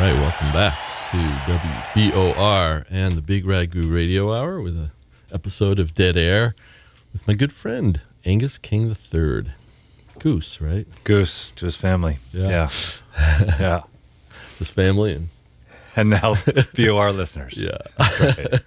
right, welcome back to WBOR and the Big Ragu Radio Hour with an episode of Dead Air with my good friend, Angus King III. Goose, right? Goose, just family. Yeah. Yeah. Just family and now BOR listeners. Yeah. That's right.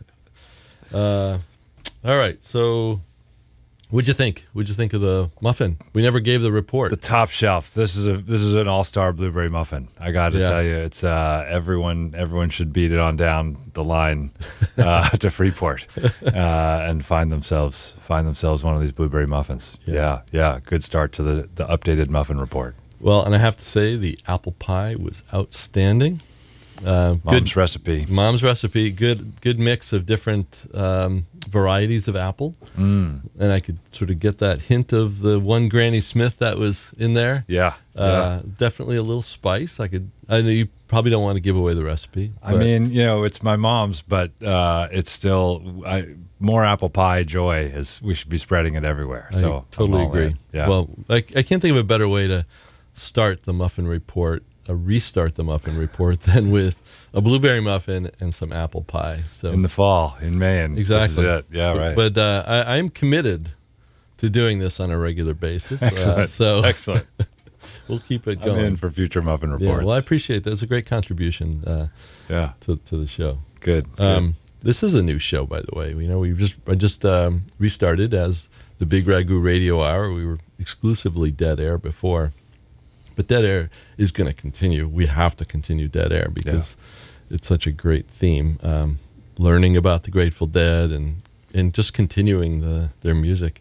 All right, so what'd you think? What'd you think of the muffin? We never gave the report. The top shelf. This is an all-star blueberry muffin. I got to tell you, it's everyone should beat it on down the line to Freeport and find themselves one of these blueberry muffins. Yeah. Good start to the updated muffin report. Well, and I have to say the apple pie was outstanding. Mom's recipe. Mom's recipe. Good mix of different varieties of apple, and I could sort of get that hint of the one Granny Smith that was in there. Yeah. Definitely a little spice. I know you probably don't want to give away the recipe. I mean, it's my mom's, but it's still more apple pie joy. We should be spreading it everywhere. So I totally agree. Yeah. Well, I can't think of a better way to start the muffin report. Restart the muffin report than with a blueberry muffin and some apple pie. So in the fall, in May, and exactly. This is it. Yeah, right. But I am committed to doing this on a regular basis. Excellent. Excellent. We'll keep it going. I'm in for future muffin reports. Yeah, well, I appreciate that. It's a great contribution. To the show. Good. This is a new show, by the way. I just restarted as the Big Ragu Radio Hour. We were exclusively Dead Air before. But Dead Air is going to continue. We have to continue Dead Air because it's such a great theme. Learning about the Grateful Dead and just continuing their music.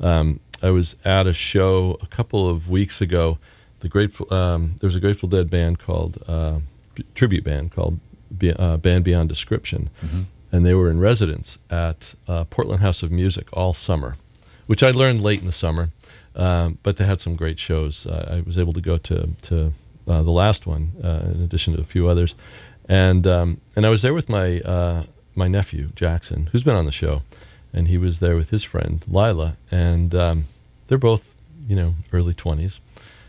I was at a show a couple of weeks ago. There was a Grateful Dead band called tribute band called Band Beyond Description, and they were in residence at Portland House of Music all summer, which I learned late in the summer. But they had some great shows. I was able to go to the last one, in addition to a few others, and I was there with my nephew Jackson, who's been on the show, and he was there with his friend Lila, and they're both early 20s,